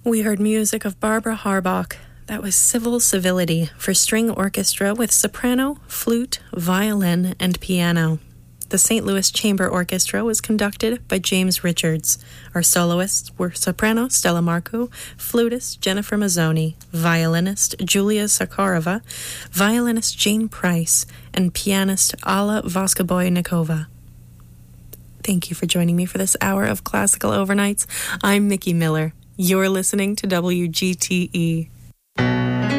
We heard music of Barbara Harbach. That was Civil Civility for string orchestra with soprano, flute, violin, and piano. The St. Louis Chamber Orchestra was conducted by James Richards. Our soloists were soprano Stella Marco, flutist Jennifer Mazzoni, violinist Julia Sakharova, violinist Jane Price, and pianist Alla Voskoboy-Nikova. Thank you for joining me for this hour of Classical Overnights. I'm Mickey Miller. You're listening to WGTE.